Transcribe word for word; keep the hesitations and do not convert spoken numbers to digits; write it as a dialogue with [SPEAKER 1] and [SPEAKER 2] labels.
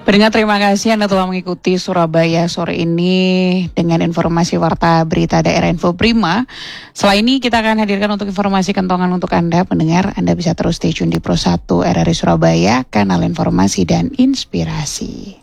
[SPEAKER 1] Pendengar, terima kasih Anda telah mengikuti Surabaya sore ini dengan informasi Warta Berita Daerah Info Prima. Setelah ini kita akan hadirkan untuk informasi kentongan untuk Anda, pendengar. Anda bisa terus stay tune di Pro satu R R I Surabaya, kanal informasi dan inspirasi.